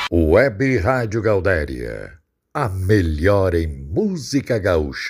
Web Rádio Gaudéria, a melhor em música gaúcha.